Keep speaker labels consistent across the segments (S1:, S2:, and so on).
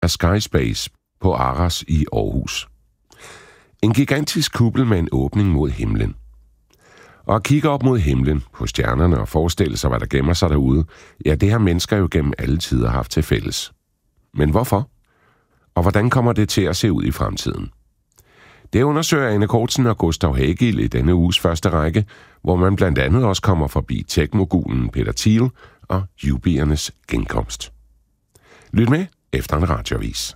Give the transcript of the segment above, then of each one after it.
S1: af Skyspace på Aros i Aarhus. En gigantisk kuppel med en åbning mod himlen. Og at kigge op mod himlen på stjernerne og forestille sig, hvad der gemmer sig derude, ja, det har mennesker jo gennem alle tider haft til fælles. Men hvorfor? Og hvordan kommer det til at se ud i fremtiden? Det undersøger Anne Kortsen og Gustav Hagel i denne uges første række, hvor man blandt andet også kommer forbi tech-mogulen Peter Thiel og Jubilernes genkomst. Lyt med efter en radioavis.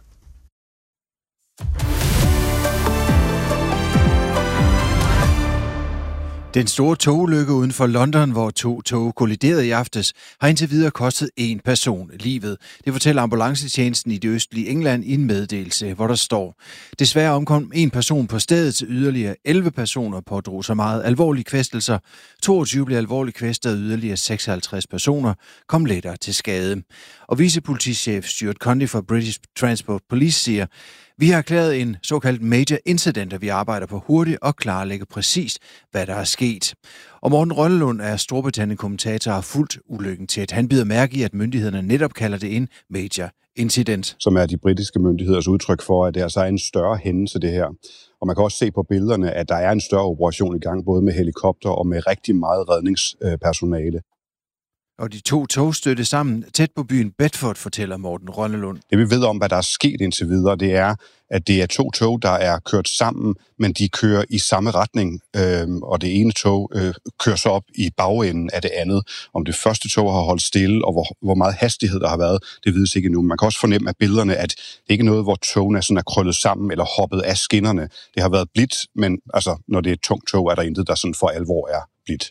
S2: Den store togulykke uden for London, hvor 2 tog kolliderede i aftes, har indtil videre kostet 1 person livet. Det fortæller ambulancetjenesten i det østlige England i en meddelelse, hvor der står: desværre omkom 1 person på stedet, til yderligere 11 personer pådrog sig meget alvorlige kvæstelser. 22 blev alvorligt kvæstet, og yderligere 56 personer kom lettere til skade. Og vicepolitichef Stuart Condy fra British Transport Police siger: vi har erklæret en såkaldt major incident, og vi arbejder på hurtigt og klarlægge præcist, hvad der er sket. Og Morten Rønnelund er Storbritannien-kommentator og har fulgt ulykken tæt. Han bider mærke i, at myndighederne netop kalder det en major incident.
S3: Som er de britiske myndigheders udtryk for, at det altså er en større hændelse, det her. Og man kan også se på billederne, at der er en større operation i gang, både med helikopter og med rigtig meget redningspersonale.
S2: Og de 2 tog stødte sammen tæt på byen Bedford, fortæller Morten Rønnelund.
S3: Det vi ved om, hvad der er sket indtil videre, det er, at det er 2 tog, der er kørt sammen, men de kører i samme retning. Og det ene tog kører så op i bagenden af det andet. Om det første tog har holdt stille, og hvor meget hastighed der har været, det vides ikke endnu. Man kan også fornemme af billederne, at det ikke er noget, hvor togene er krøllet sammen eller hoppet af skinnerne. Det har været blidt, men altså, når det er et tungt tog, er der intet, der sådan for alvor er blidt.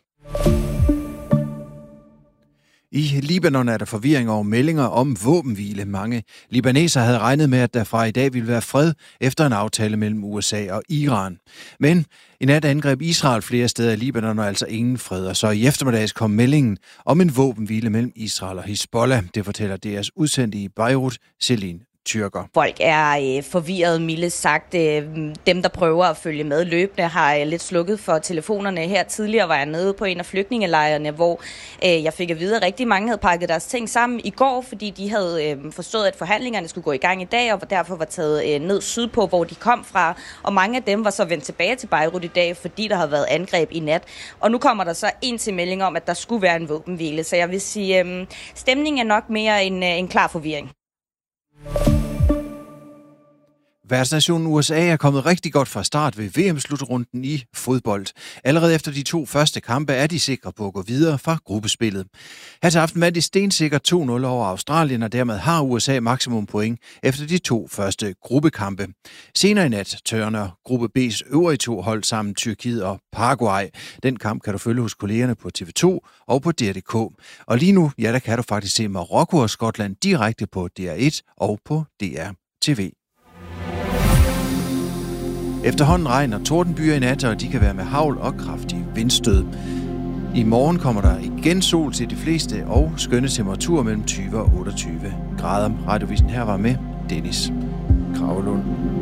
S2: I Libanon er der forvirring over meldinger om våbenhvile. Mange libaneser havde regnet med, at der fra i dag ville være fred efter en aftale mellem USA og Iran. Men i nat angreb Israel flere steder i Libanon, og altså ingen fred. Og så i eftermiddags kom meldingen om en våbenhvile mellem Israel og Hizbollah. Det fortæller deres udsendte i Beirut, Celine Tyrker.
S4: Folk er forvirret, mildt sagt. Dem, der prøver at følge med løbende, har lidt slukket for telefonerne. Her tidligere var jeg nede på en af flygtningelejrene, hvor jeg fik at vide, at rigtig mange havde pakket deres ting sammen i går, fordi de havde forstået, at forhandlingerne skulle gå i gang i dag, og derfor var taget ned sydpå, hvor de kom fra. Og mange af dem var så vendt tilbage til Beirut i dag, fordi der havde været angreb i nat. Og nu kommer der så en til melding om, at der skulle være en våbenhvile. Så jeg vil sige, stemningen er nok mere en klar forvirring.
S2: Værtsnationen USA er kommet rigtig godt fra start ved VM-slutrunden i fodbold. Allerede efter de 2 første kampe er de sikre på at gå videre fra gruppespillet. Her til aften vandt de stensikkert 2-0 over Australien, og dermed har USA maksimum point efter de 2 første gruppekampe. Senere i nat tørner gruppe B's øvrige 2 hold sammen, Tyrkiet og Paraguay. Den kamp kan du følge hos kollegerne på TV2 og på DR.dk. Og lige nu, ja, der kan du faktisk se Marokko og Skotland direkte på DR1 og på DR TV. Efterhånden regner tordenbyer i nat, og de kan være med hagl og kraftig vindstød. I morgen kommer der igen sol til de fleste og skønne temperaturer mellem 20 og 28 grader. Radiovisen her var med Dennis Kragelund.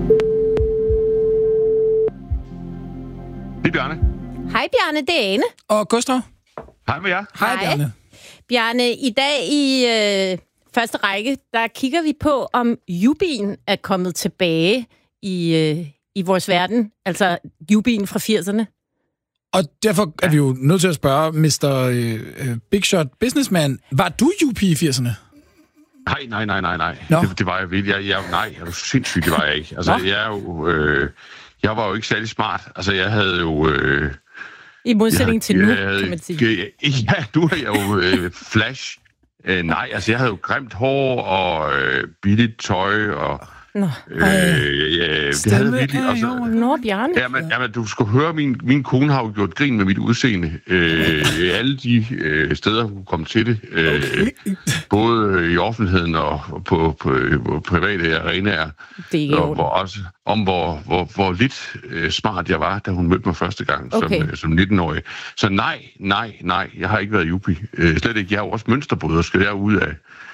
S5: Det er Bjarne.
S6: Hej Bjarne, det er Ane.
S7: Og Gustav.
S5: Hej med jer.
S7: Hej Bjarne.
S6: Bjarne, i dag i første række, der kigger vi på, om Jubin er kommet tilbage i vores verden, altså Jubin fra 80'erne.
S7: Og derfor er vi jo nødt til at spørge Mr. Big Shot Businessman, var du Juppie i 80'erne?
S5: Nej.
S7: No.
S5: Det var jeg ved. Nej, er du sindssygt, det var jeg ikke. Altså, jeg var jo ikke særlig smart. Altså, jeg havde jo...
S6: I modsætning til nu, kan man sige.
S5: Ja, nu er jeg jo Flash. Nej, altså, jeg havde jo grimt hår og billigt tøj og...
S6: Nå,
S5: det havde virkelig også.
S6: Nå, Bjarne.
S5: Jamen, du skulle høre, min kone har jo gjort grin med mit udseende. Alle de steder, hun kom til det. Både i offentligheden og på private arenaer.
S6: Det er
S5: og hvor lidt smart jeg var, da hun mødte mig første gang som 19-årig. Så nej, jeg har ikke været juppie. Slet ikke. Jeg er jo også mønsterbryder, skal jeg ud af.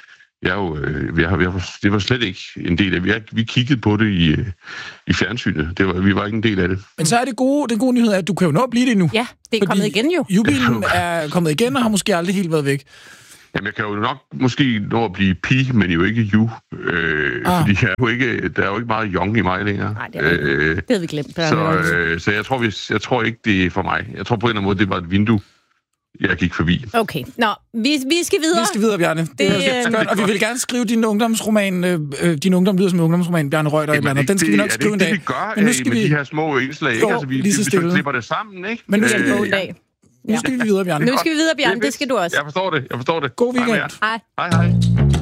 S5: Det var slet ikke en del af. Vi kiggede på det i fjernsynet. Vi var ikke en del af det.
S7: Men så er den gode nyhed, at du kan jo nå at blive det nu.
S6: Ja, det er kommet igen jo.
S7: Jubilen er kommet igen og har måske aldrig helt været væk.
S5: Jamen, jeg kan jo nok måske nå at blive pige, men jo ikke you. Fordi der er jo ikke meget young i mig længere.
S6: Nej, det havde vi glemt.
S5: Så jeg tror ikke, det er for mig. Jeg tror på en eller anden måde, det var et vindue, jeg gik forbi.
S6: Okay. Nå, vi skal videre.
S7: Vi skal videre, Bjarne. Det er godt. Og vi vil gerne skrive din ungdomsroman. Din ungdom lyder som en ungdomsroman, Bjarne Reuter, et eller andet. Den skal vi nok skrive en dag.
S5: Det vi gør med de her små indslag, ikke? Altså, vi klipper det sammen, ikke?
S7: Men nu skal vi videre, Bjarne.
S6: Nu skal vi videre, Bjarne. Det skal du også.
S5: Jeg forstår det.
S7: God weekend.
S6: Hej.
S5: Hej.